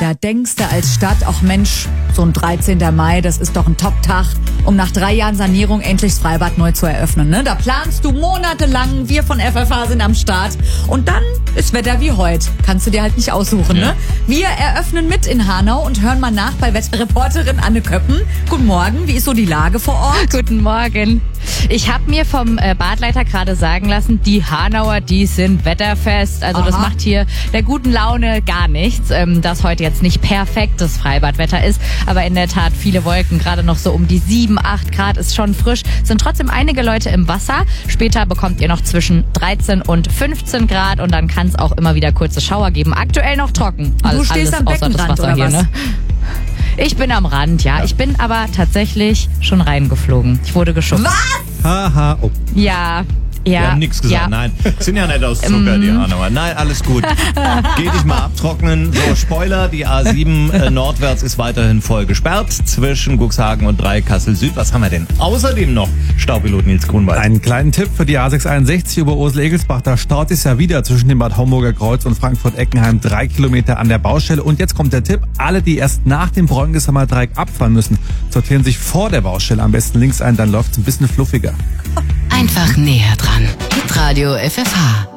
Da denkst du als Stadt, ach Mensch, so ein 13. Mai, das ist doch ein Top-Tag, um nach 3 Jahren Sanierung endlich das Freibad neu zu eröffnen. Ne? Da planst du monatelang, wir von FFH sind am Start und dann ist Wetter wie heute. Kannst du dir halt nicht aussuchen. Ja. Ne? Wir eröffnen mit in Hanau und hören mal nach bei Wetterreporterin Anne Köppen. Guten Morgen, wie ist so die Lage vor Ort? Guten Morgen. Ich habe mir vom Badleiter gerade sagen lassen, die Hanauer, die sind wetterfest. Also das macht hier der guten Laune gar nichts, dass heute jetzt nicht perfektes Freibadwetter ist. Aber in der Tat viele Wolken, gerade noch so um die 7, 8 Grad, ist schon frisch. Sind trotzdem einige Leute im Wasser. Später bekommt ihr noch zwischen 13 und 15 Grad und dann kann es auch immer wieder kurze Schauer geben. Aktuell noch trocken. Du stehst am außer das Beckenrand, Wasser oder hier, was? ne? Ich bin am Rand, ja. Ich bin aber tatsächlich schon reingeflogen. Ich wurde geschubst. Was? Haha, oh. Ja. Wir haben nichts gesagt, ja. nein. Sind ja nicht aus Zucker, die Hanauer. Nein, alles gut. Geh dich mal abtrocknen. So, Spoiler, die A7 nordwärts ist weiterhin voll gesperrt. Zwischen Cuxhaven und Kassel Süd. Was haben wir denn außerdem noch? Staupilot Nils Grunwald. Einen kleinen Tipp für die A661 über Osel-Egelsbach. Da staut es ja wieder zwischen dem Bad Homburger Kreuz und Frankfurt-Eckenheim 3 Kilometer an der Baustelle. Und jetzt kommt der Tipp. Alle, die erst nach dem Bräungesammer Dreieck abfahren müssen, sortieren sich vor der Baustelle am besten links ein. Dann läuft es ein bisschen fluffiger. Einfach näher dran. Hitradio FFH.